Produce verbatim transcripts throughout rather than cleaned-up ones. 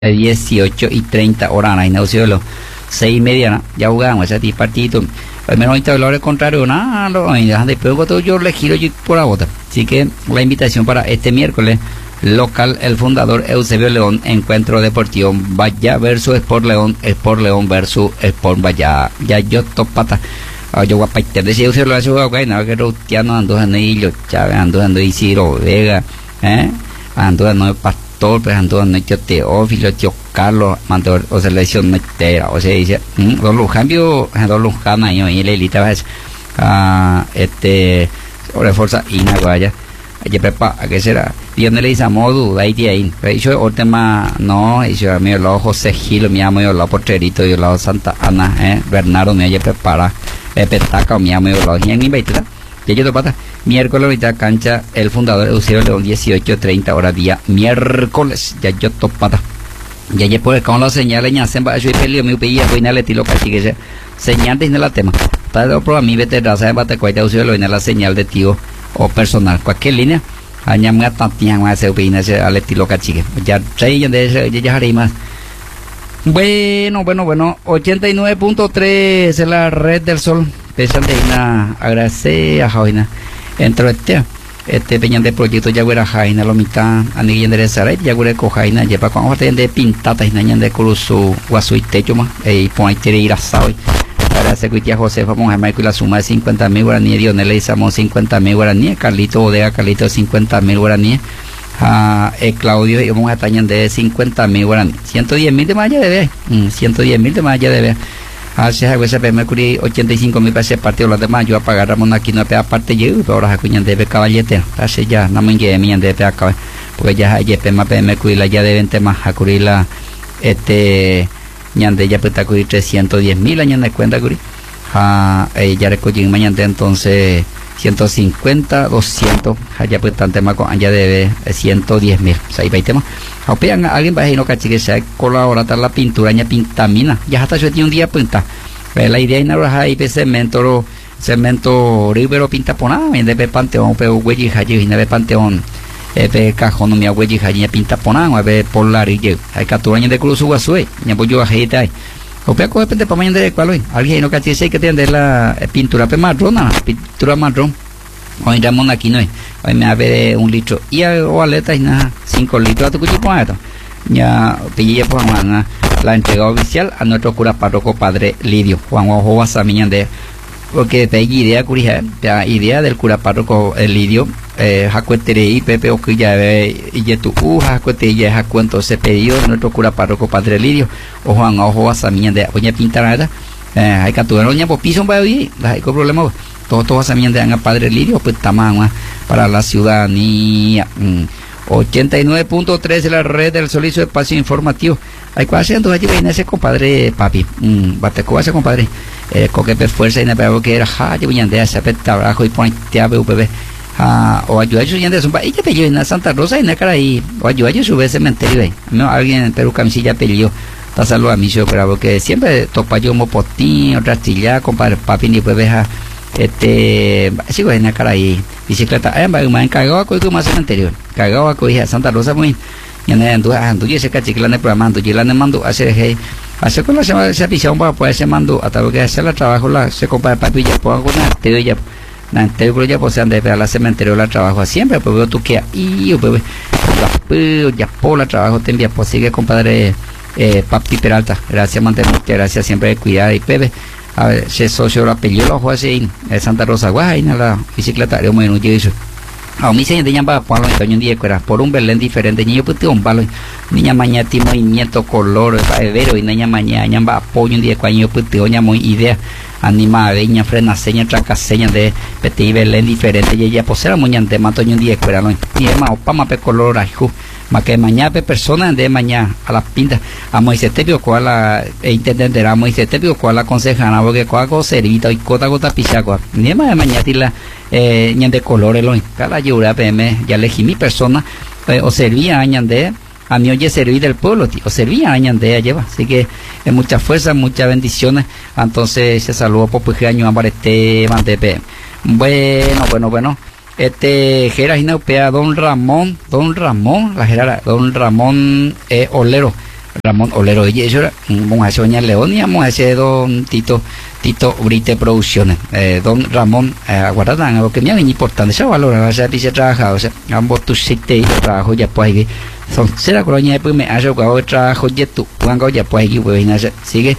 dieciocho y treinta horas, ahí no se lo seis y media, ¿no? Ya jugamos ese partido. Al menos ahorita el contrario, nada, no, después todo yo le giro por la bota. Así que la invitación para este miércoles, local, el fundador Eusebio León, encuentro deportivo, Vaya versus Sport León, Sport León versus Sport Vaya, ya yo topata. Yo voy a partir de ese Eusebio León, yo voy a ganar que Routiano ando en ellos, Chávez ando en Isidro Vega, eh, ando en Pastor, pues ando en hecho Teófilo, tío Carlos, mandó o selección entera, o sea, dice, dos los cambios, dos los camas, y ahí la elita va a este, refuerza y una guaya. Ayer prepa, ¿a qué será? Dios no le dice a modo, ahí de ahí. Yo el tema, no, y yo a mí el lado José Gil, mi amo, el lado Porterito, y el lado Santa Ana, eh, Bernardo, me ayer prepara, eh, petaca, mi amo, el lado Gian, y veintida. Y yo te pata, miércoles ahorita cancha, el fundador Eusebio León, dieciocho treinta horas día, miércoles, ya yo topata. Y ayer por el con la señal, ya se va a subir pelio, mi pilla, voy a le tiro cachique, señal de la tema. Para el programa, mi veterano, se va a te cuenta, Eusebio León, la señal de tío o personal, cualquier línea, allá me atantían más se opina al estilo cachique. Ya trae de ya haré más. Bueno, bueno, bueno, ochenta y nueve punto tres es la red del sol. Pesan de una agradecer a Jaina. Entro este, este peñan de proyecto ya hubiera Jaina, lo mitad, a ni de Saray, ya hubiera cojaina, lleva cuando te de pintata y nañan de cruzo, guaso y techo más, y pon ahí tire ir asado. Para Secuitia José, vamos a Michael la suma de cincuenta mil guaraníes, Dionel Isamos cincuenta mil guaraníes, Carlito Bodega, Carlito cincuenta mil guaraníes, a eh, Claudio y vamos a Tañan de cincuenta mil guaraníes, ciento diez mil de más ya debe, mm, ciento diez mil de más ya debe. Hace a veces Mercury ochenta y cinco mil para ese partido, los demás yo a pagar Ramón aquí no pega parte yo, pero ahora Jacuñan debe caballete, hace ya, no me engué mi debe acabar, porque ya hay pema P Mercury la ya deben temas Jacuri la este ñande ya puede cubrir trescientos diez mil años de cuenta cubrir ah eh, ya recogí mañana entonces ciento cincuenta doscientos ya puede tan tema con ya debe ciento diez mil o sea ahí va el tema opean alguien va a ir no caché que se colabora la pintura ña pintamina ya hasta yo tiene un día pinta la idea es no hay cemento cemento ribero pinta por nada en de panteón pero güey y allí en de panteón eh cajón no me hago y allí pinta ponán a ver por la rille hay captura de cruz guasue ya voy yo a gente ahí o pea coge pente para mañana de cuál hoy alguien no caché sé que tiene la pintura pe marrón pintura marrón hoy damos aquí no hoy me haber un litro y o aleta y nada cinco litros a tu cuchillo con esto ya pillé por Juan la entrega oficial a nuestro cura párroco padre Lidio Juan Ojo Basamiñan de porque te idea curija la idea del cura párroco Lidio eh jacuetere y Pepe Oquilla y tu uja jacuete ya jacu entonces pedido nuestro cura párroco padre Lidio o Juan Ojo Basamiñan de oña pintarada eh hay que tuver oña por piso para hoy hay problema todo todo Basamiñan de a padre Lidio pues tamaño para la ciudadanía mm. ochenta y nueve punto tres de la red del Solicio Espacio Informativo. Hay que hacer entonces allí ese compadre papi. Mm, bateco ese compadre. Eh, coque per fuerza y ne pero que era ja, yo voy a hacer trabajo y ponte a U P B. Ah, o ayudar yo yendo son y que pilló en Santa Rosa y na cara ahí. O ayudar yo sube cementerio ahí. No alguien en Perú camisilla peleó. Ta saludo a mí yo pero que siempre topa yo mo potín, otra astilla, compadre papi ni pues deja este sigo en la cara ahí bicicleta eh me encargado con tu más cementerio cargado con hija Santa Rosa muy y en ando ando yo ese cachicla en el programa ando yo la mando hacer hey hacer con la semana se pisa para poder se mando hasta que hacer el trabajo la se compra papi ya pongo una te ya na te ya pues ande para la cementerio la trabajo siempre pues veo tú que y pues ya por la trabajo te envía pues sigue compadre eh papi Peralta gracias mantener gracias siempre cuidar y Pepe a ver, ese socio la peleó los jueces en Santa Rosa, guay, en la bicicleta, yo me enojé eso. A mí se llama para Pablo Antonio Díaz, por un Belén diferente, niño pues un palo, niña mañana tiene movimiento, color, vero y niña mañana, ñamba apoyo un día cuando pues te oña muy idea, anima, veña, frena, seña, tracaseña de petit Belén diferente, y ella pues era muy ante Antonio Díaz, pero no, y es más, opama pe color, ajú. Más que mañana pe persona de mañana a las pintas a Moisés Tepio cual la e intendente a Moisés Tepio cual la consejana porque cual servita y cota gota pichaco ni más de mañana tila eh ñan de colores lo cada llora pm ya elegí mi persona eh, o servía añan de a mí oye servir del pueblo tío o servía añan de lleva así que es mucha fuerza muchas bendiciones entonces se saludo por pues año a este mantepe bueno bueno bueno este Gerard Inaupea, don Ramón, don Ramón, la Gerard, don Ramón eh, Olero, Ramón Olero y eso era vamos a hacer doña León y vamos a hacer don Tito Tito Brite Producciones eh, don Ramón eh, aguardan algo que me es importante se valora o sea dice trabaja o sea ambos tu site y trabajo ya pues ahí son será colonia pues me hace algo trabajo ya tu cuando ya pues ahí pues nada sigue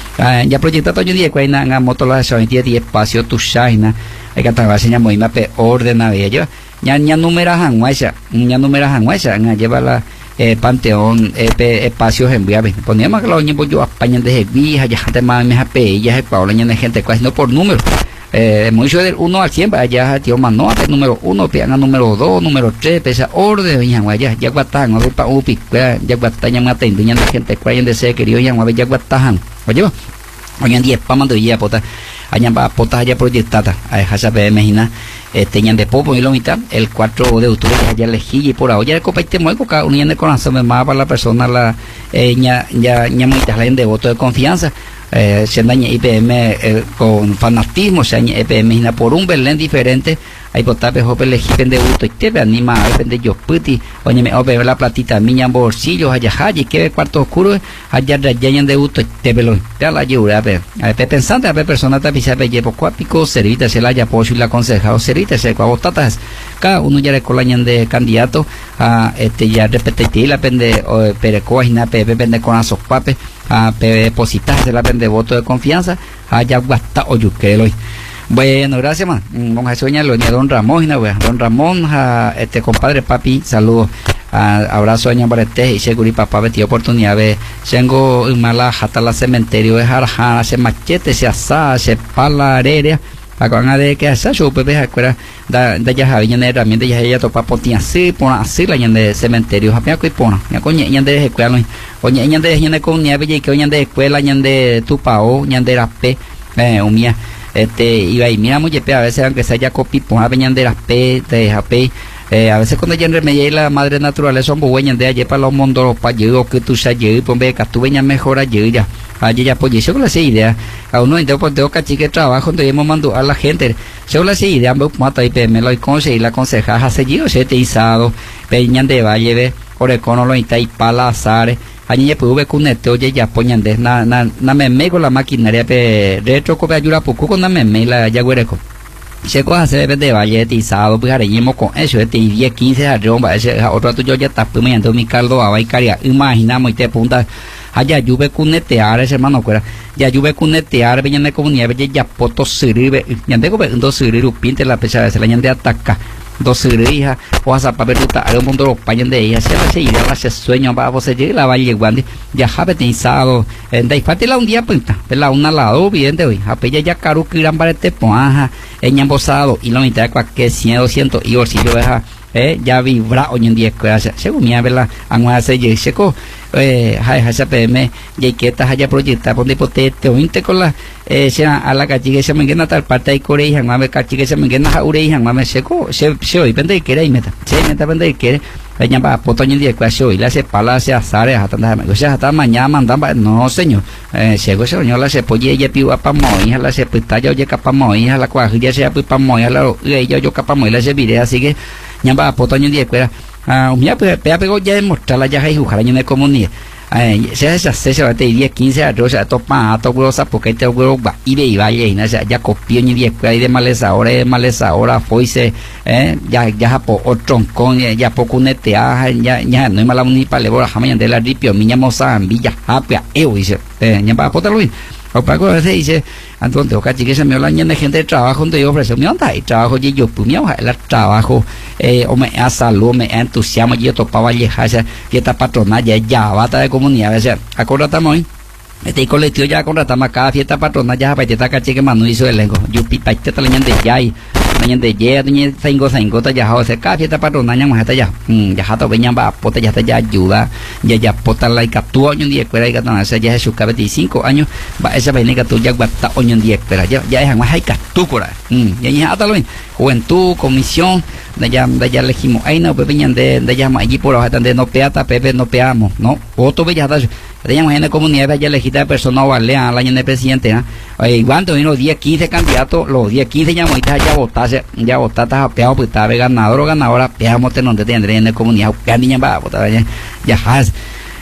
ya proyectado yo día que na moto la son día de espacio tu shaina hay que trabajar seña muy mape ordena bella ya ya números anguacha ya números anguacha lleva la eh, Panteón eh, pe, espacios en vía poníamos que los niños yo España de vieja ya gente más me hape ya es Paola de gente casi no por número eh, mucho del uno al cien allá tío mano el número uno pegan número dos número tres pesa orden ya ya ya guatan no para upi ya guatan ya mata induña de gente cuál de ser querido ya ya guatan oye hoy en día para mandar ya pota allá va potas allá proyectada a esa sabe imagina tenían de popo y lo mitad el cuatro de octubre allá elegí y por ahora ya copaite mueco cada unión de corazón me más para la persona la eh, ya ya ya muy de voto de confianza eh, se daña I P M eh, con fanatismo se daña I P M por un Belén diferente hay potape jope elegí de gusto y te ve anima a vender yo puti oye me ope la platita miña bolsillos allá allá que cuarto oscuro allá ya de gusto y te velo ya la lleva a ver a ver pensante a ver persona te pisa be llevo cuapico servita se la haya apoyo y la aconsejado servita se cuavo tatas cada uno ya le colañan de candidato a este ya repetí la pende perecoina pepe pende con esos papes a depositar se la pende voto de confianza allá guasta o yuquelo. Bueno, gracias, man. Vamos a soñarlo a don Ramón, ¿no? Don Ramón, a este compadre papi, saludos, abrazo a ña barete y seguro y papá me dio oportunidad de tengo mala hasta la cementerio de jarajana, se machete, se asa, se pala aérea, acá de que asa yo pepe escuela da da ya había de herramienta ya ella topa potia así, pona así la ña de cementerio, japia que pona, ña coña ña de escuela, oña ña de ña con ña bella que ña de escuela, ña de tupao, ña de rape, eh, umia este iba y mira muy a veces aunque sea ya copi pues a veñan de las p de jape eh, a veces cuando ya en remedia la madre naturaleza son buenas de ayer para los mundos para yo que tú sabes yo pues ve que tú veñas mejor ayer ya ayer ya pues yo con la idea a uno entonces pues tengo que que trabajo entonces hemos mandado a la gente yo la idea me mata y me lo conseguí la conseja hace yo se te izado veñan de valle ve orecono lo está y palazares allí ya pude con este oye ya poñan de na na na me me con la maquinaria pe retro cope ayuda poco con na me me la ya güereco se coja se debe de valletizado pues haremos con eso este diez quince arromba ese otro tuyo ya está pues me ando mi caldo a baicaria imaginamos y te punta allá lluve con netear ese hermano cuera ya lluve con netear veñan de comunidad ya poto sirve ya tengo dos sirve pinte la pesada se la ñan de ataca dos hijas o hasta para ver un mundo los paños de ella se hace ir a hacer sueño para vos seguir la valle guandi ya habetizado en de parte la un día punta de la una lado bien de hoy apella ya caro que irán para este poaja en embosado y lo mitad cualquier cien doscientos y bolsillo deja eh ya vibra hoy en día que según mi verdad han a hacer y seco eh hay esa P M y que está allá proyectar por hipotete o inte con la eh sea a la cachiga se me queda tal parte de Corea han me cachiga se me queda a ureja han me seco se se hoy pende que y meta se meta pende que ella va potoño en día que hoy la se pala se azare hasta o sea hasta mañana mandan no señor eh seco señor la se polle ella piwa pa moía la se pitalla oye capa moía la cuajilla se pa moía la ella yo capa moía se video así que ya va potoño en día que ah un día pues pegó ya demostrar la ya y jugar en la comunidad eh se hace se se va a diez quince arroz a topa a togrosa porque te huevo va y de valle y na ya copió ni diez que hay de maleza ahora de maleza ahora foise eh ya ya po otro con ya poco netea ya ya no hay mala ni para le bora jamás de la ripio miña moza en villa apia eu dice eh ya va potar Luis o pago se dice entonces o cachi que se me habla de gente de trabajo donde yo ofrece mi onda y trabajo y yo pues mi hoja el trabajo eh o me a salud me entusiasmo yo topaba vieja y esta patrona ya ya bata de comunidad o sea acordamos este colectivo ya contratamos cada fiesta patrona ya para esta cachi que manu hizo el lengo yo pipa esta talañan de ya y talañan de ya doña cinco cinco ta ya o sea cada fiesta patrona ya más hasta ya ya hasta veñan va pota ya está ya ayuda ya ya pota la tu año día espera y que no ya es su veinticinco años va esa vaina que tú ya guata año día espera ya ya es más hay que tú por ahí ya ya hasta lo juventud comisión de ya de ya elegimos ahí no pues veñan de de ya allí por hoja de no peata pepe no peamos no otro bella teníamos en la comunidad ya elegida persona vale al año de presidente ¿ah? Igual tuvimos diez quince candidatos los diez quince ya moita ya votarse ya votaste apeado pues estaba ganador o ganadora peamos te donde tendré en la comunidad ya niña va votar ya ya has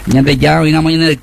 Ya de ya hoy una mañana